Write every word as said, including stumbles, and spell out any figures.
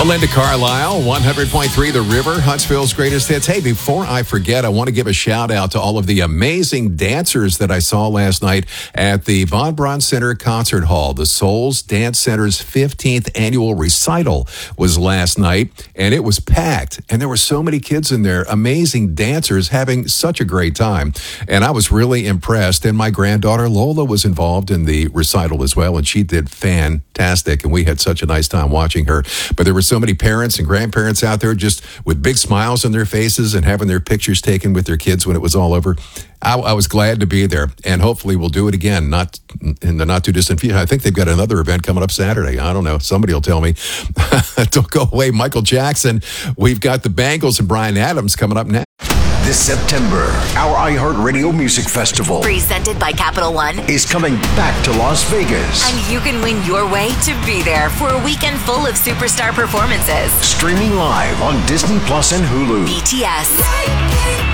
Belinda Carlisle, one hundred point three The River, Huntsville's greatest hits. Hey, before I forget, I want to give a shout out to all of the amazing dancers that I saw last night at the Von Braun Center Concert Hall. The Souls Dance Center's fifteenth annual recital was last night, and it was packed. And there were so many kids in there, amazing dancers having such a great time. And I was really impressed. And my granddaughter Lola was involved in the recital as well, and she did fantastic. And we had such a nice time watching her. But there were so many parents and grandparents out there just with big smiles on their faces and having their pictures taken with their kids when it was all over. I, I was glad to be there, and hopefully we'll do it again, not in the not too distant future. I think they've got another event coming up Saturday. I don't know. Somebody will tell me. Don't go away, Michael Jackson. We've got the Bangles and Bryan Adams coming up next. This September, our iHeartRadio Music Festival, presented by Capital One, is coming back to Las Vegas. And you can win your way to be there for a weekend full of superstar performances. Streaming live on Disney Plus and Hulu. B T S.